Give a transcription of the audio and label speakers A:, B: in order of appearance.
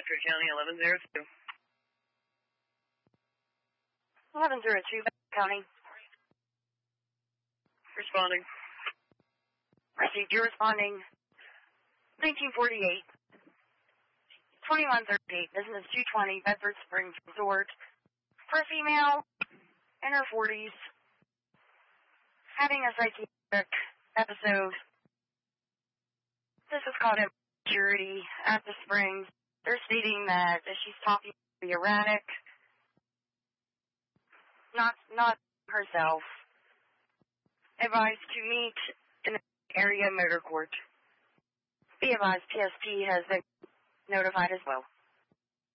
A: Bedford County, 1102.
B: 1102, Bedford County.
A: Responding.
B: Received. You're responding. 1948. 2138, business 220, Bedford Springs Resort. For a female, in her 40s, having a psychiatric episode. This is called insecurity at the Springs. They're stating that she's talking to be erratic, not herself. Advised to meet in the area motor court. Be advised, PSP has been notified as well.